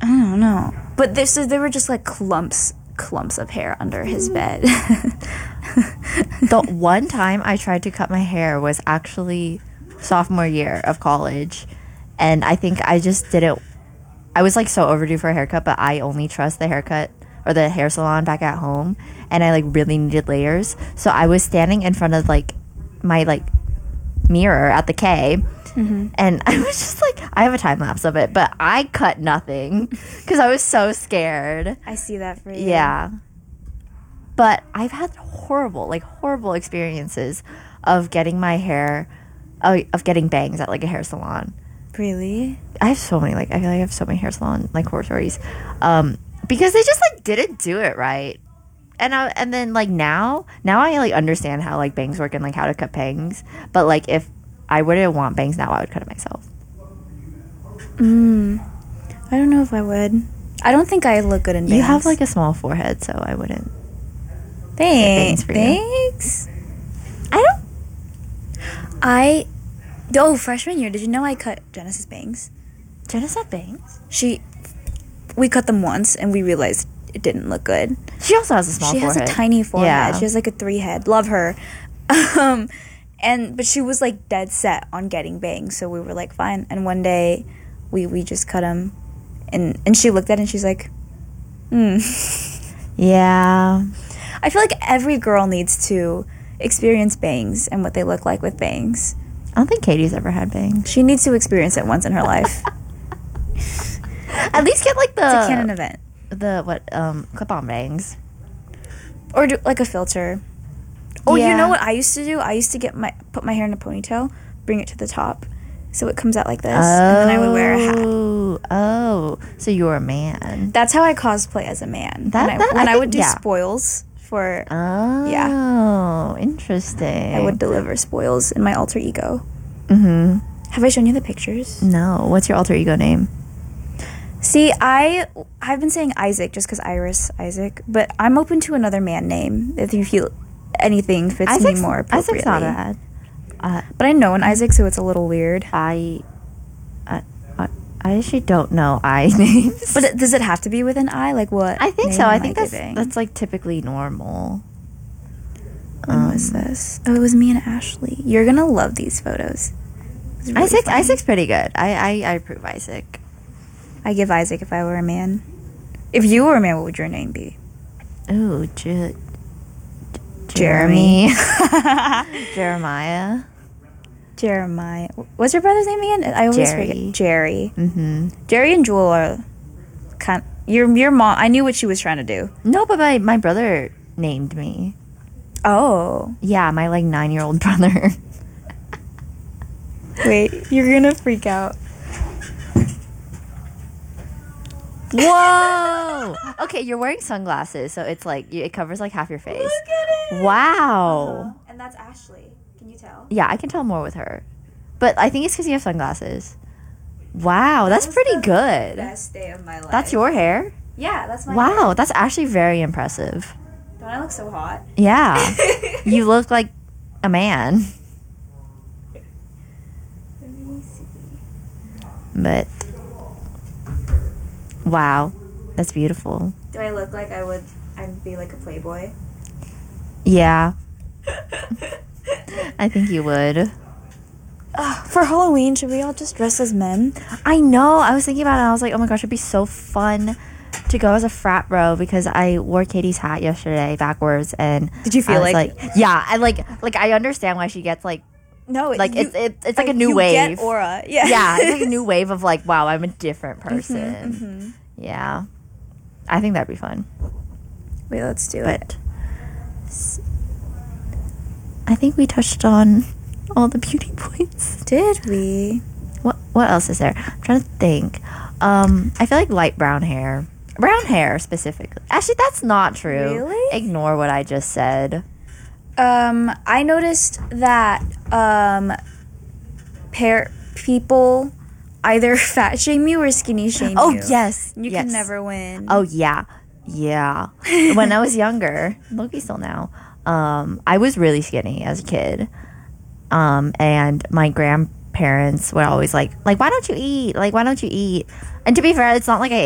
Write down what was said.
I don't know. But there were just like clumps of hair under his bed. The one time I tried to cut my hair was actually sophomore year of college, and I think I just didn't. I was like so overdue for a haircut, but I only trust the haircut or the hair salon back at home, and I like really needed layers. So I was standing in front of like my like mirror at the K, and I was just like, I have a time lapse of it, but I cut nothing because I was so scared. I see that for you. Yeah. But I've had horrible experiences of getting my hair, of getting bangs at like a hair salon. Really? I have so many, like, I feel like I have so many hair salon like horror stories, because they just like didn't do it right. And then like now I like understand how like bangs work and like how to cut bangs. But like if I wouldn't want bangs now, I would cut it myself. I don't know if I would. I don't think I look good in bangs. You have like a small forehead, so I wouldn't. Thanks. For you. Thanks. Freshman year, did you know I cut Genesis bangs? Genesis had bangs? We cut them once and we realized it didn't look good. She also has a small forehead. She has a tiny forehead. Yeah. She has like a 3 head. Love her. But she was like dead set on getting bangs, so we were like fine. And one day we just cut them, and she looked at it and she's like, Yeah. I feel like every girl needs to experience bangs and what they look like with bangs. I don't think Katie's ever had bangs. She needs to experience it once in her life. At least get like It's a canon event. Clip-on bangs. Or do like a filter. Or Yeah. you know what I used to do? I used to put my hair in a ponytail, bring it to the top, so it comes out like this, and then I would wear a hat. Oh, so you're a man. That's how I cosplay as a man. When I would do spoils for, Oh, interesting. I would deliver spoils in my alter ego. Mm-hmm. Have I shown you the pictures? No. What's your alter ego name? See, I've been saying Isaac just because Iris Isaac, but I'm open to another man name if you feel anything fits me more appropriately. Isaac's not bad. But I know an Isaac, so it's a little weird. I actually don't know names. But does it have to be with an I? Like what? I think name so. I am think giving? that's like typically normal. When was this? Oh, it was me and Ashley. You're gonna love these photos. It's really funny. Isaac's pretty good. I approve Isaac. I give Isaac if I were a man. If you were a man, what would your name be? Ooh, Jeremy. Jeremiah. Jeremiah. What's your brother's name again? I always forget. Jerry. Mm-hmm. Jerry and Jewel are kind. Your mom. I knew what she was trying to do. No, but my brother named me. Oh. Yeah, my like 9-year-old brother. Wait, you're gonna freak out. Whoa! Okay, you're wearing sunglasses, so it's like it covers like half your face. Look at it. Wow. And that's Ashley. Can you tell? Yeah, I can tell more with her, but I think it's because you have sunglasses. Wow, that's pretty good. Best day of my life. That's your hair? Yeah, that's my Wow, hair. that's actually very impressive. Don't I look so hot? Yeah, you look like a man. Let me see. But wow, that's beautiful. Do I look like I'd be like a playboy? Yeah. I think you would. For Halloween, should we all just dress as men? I know. I was thinking about it. And I was like, oh my gosh, it'd be so fun to go as a frat bro because I wore Katie's hat yesterday backwards, and Did you feel I was like yeah, I like I understand why she gets like no, it's like a new you wave. Get aura, yeah, yeah, it's like a new wave of like, wow, I'm a different person. Yeah, I think that'd be fun. Wait, let's do it. I think we touched on all the beauty points. Did we? What else is there? I'm trying to think. I feel like light brown hair specifically. Actually, that's not true. Really? Ignore what I just said. I noticed that people either fat shame you or skinny shame you. Oh yes, You can never win. Oh yeah. When I was younger, Loki still now. I was really skinny as a kid. And my grandparents were always like, why don't you eat? Like, why don't you eat? And to be fair, it's not like I